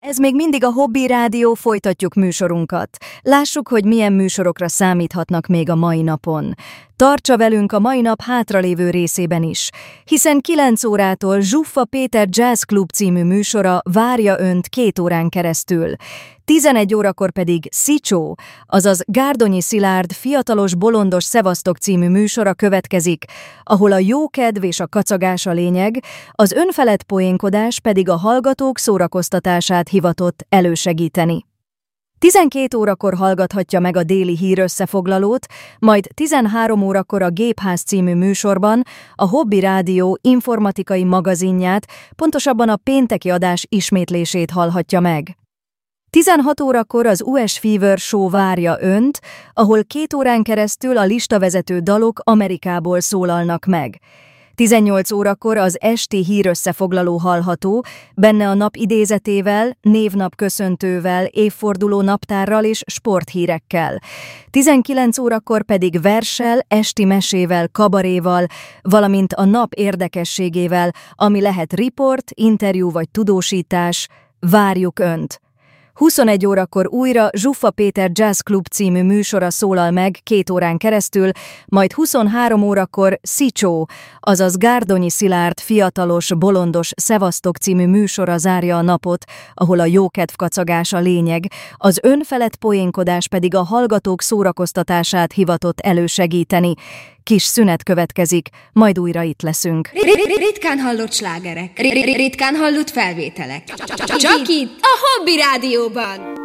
Ez még mindig a Hobby Rádió, folytatjuk műsorunkat. Lássuk, hogy milyen műsorokra számíthatnak még a mai napon. Tartsa velünk a mai nap hátralévő részében is, hiszen 9 órától Zsuffa Péter Jazz Club című műsora várja Önt 2 órán keresztül. 11 órakor pedig Szicsó, azaz Gárdonyi Szilárd Fiatalos Bolondos Szevasztok című műsora következik, ahol a jókedv és a kacagás a lényeg, az önfelett poénkodás pedig a hallgatók szórakoztatását hivatott elősegíteni. 12 órakor hallgathatja meg a déli hírösszefoglalót, majd 13 órakor a Gépház című műsorban a Hobby Rádió informatikai magazinját, pontosabban a pénteki adás ismétlését hallhatja meg. 16 órakor az US Fever Show várja Önt, ahol 2 órán keresztül a listavezető dalok Amerikából szólalnak meg. 18 órakor az esti hírösszefoglaló hallható, benne a nap idézetével, névnap köszöntővel, évforduló naptárral és sporthírekkel. 19 órakor pedig verssel, esti mesével, kabaréval, valamint a nap érdekességével, ami lehet riport, interjú vagy tudósítás. Várjuk Önt! 21 órakor újra Zsuffa Péter Jazz Club című műsora szólal meg 2 órán keresztül, majd 23 órakor Szicsó, azaz Gárdonyi Szilárd Fiatalos Bolondos Szevasztok című műsora zárja a napot, ahol a jókedv kacagás a lényeg, az önfelett poénkodás pedig a hallgatók szórakoztatását hivatott elősegíteni. Kis szünet következik, majd újra itt leszünk. Ritkán hallott slágerek, ritkán hallott felvételek. Csak itt, a Hobby Rádióban!